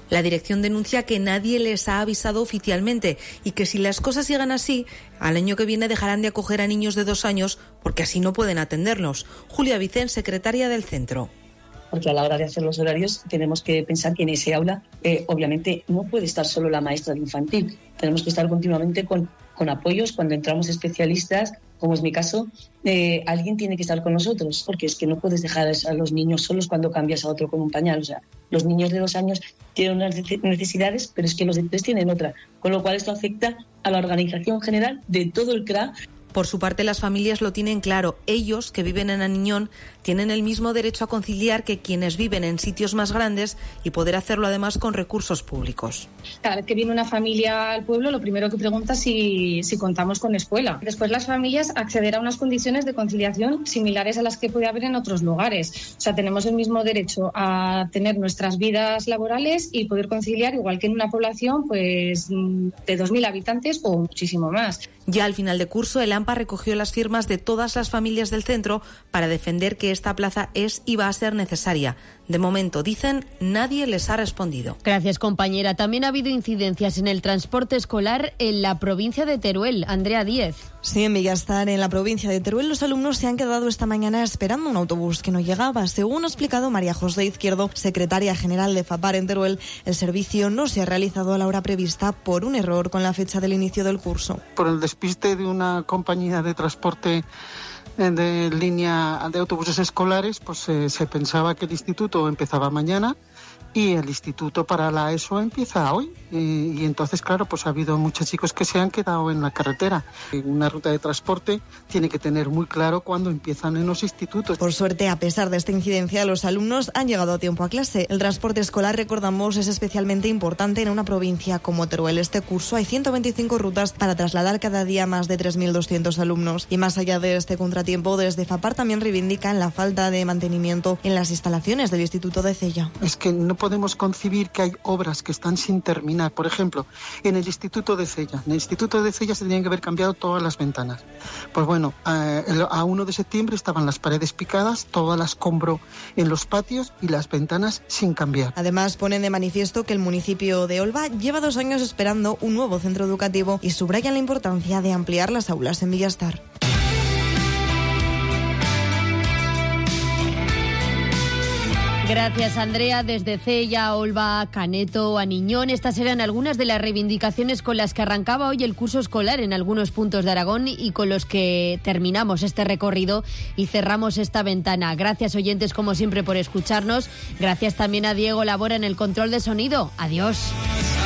La dirección denuncia que nadie les ha avisado oficialmente y que si las cosas siguen así, al año que viene dejarán de acoger a niños de 2 años porque así no pueden atenderlos. Julia Vicén, secretaria del centro. Porque a la hora de hacer los horarios tenemos que pensar que en ese aula obviamente no puede estar solo la maestra de infantil. Tenemos que estar continuamente con apoyos. Cuando entramos especialistas, como es mi caso, alguien tiene que estar con nosotros, porque es que no puedes dejar a los niños solos cuando cambias a otro con un pañal. O sea, los niños de 2 años tienen unas necesidades, pero es que los de 3 tienen otra. Con lo cual esto afecta a la organización general de todo el CRA. Por su parte, las familias lo tienen claro. Ellos, que viven en Aniñón, tienen el mismo derecho a conciliar que quienes viven en sitios más grandes y poder hacerlo además con recursos públicos. Cada vez que viene una familia al pueblo, lo primero que pregunta es si contamos con escuela. Después las familias acceder a unas condiciones de conciliación similares a las que puede haber en otros lugares. O sea, tenemos el mismo derecho a tener nuestras vidas laborales y poder conciliar, igual que en una población pues de 2.000 habitantes o muchísimo más. Ya al final de curso, el AMPA recogió las firmas de todas las familias del centro para defender que esta plaza es y va a ser necesaria. De momento, dicen, nadie les ha respondido. Gracias, compañera. También ha habido incidencias en el transporte escolar en la provincia de Teruel. Andrea Díez. Sí, en Villastar, en la provincia de Teruel, los alumnos se han quedado esta mañana esperando un autobús que no llegaba. Según ha explicado María José Izquierdo, secretaria general de FAPAR en Teruel, el servicio no se ha realizado a la hora prevista por un error con la fecha del inicio del curso. Por el despiste de una compañía de transporte de línea de autobuses escolares, pues se pensaba que el instituto empezaba mañana y el instituto para la ESO empieza hoy. Y entonces, claro, pues ha habido muchos chicos que se han quedado en la carretera. Una ruta de transporte tiene que tener muy claro cuándo empiezan en los institutos. Por suerte, a pesar de esta incidencia, los alumnos han llegado a tiempo a clase. El transporte escolar, recordamos, es especialmente importante en una provincia como Teruel. Este curso hay 125 rutas para trasladar cada día más de 3.200 alumnos. Y más allá de este contratiempo, desde FAPAR también reivindican la falta de mantenimiento en las instalaciones del Instituto de Cella. Es que no podemos concebir que hay obras que están sin terminar. Por ejemplo, en el Instituto de Cella. En el Instituto de Cella se tenían que haber cambiado todas las ventanas. Pues bueno, a 1 de septiembre estaban las paredes picadas, todas las escombro en los patios y las ventanas sin cambiar. Además, ponen de manifiesto que el municipio de Olva lleva 2 años esperando un nuevo centro educativo y subrayan la importancia de ampliar las aulas en Villastar. Gracias, Andrea. Desde Cella, Olva, Caneto, Aniñón, estas eran algunas de las reivindicaciones con las que arrancaba hoy el curso escolar en algunos puntos de Aragón y con los que terminamos este recorrido y cerramos esta ventana. Gracias, oyentes, como siempre, por escucharnos. Gracias también a Diego Labora en el control de sonido. Adiós.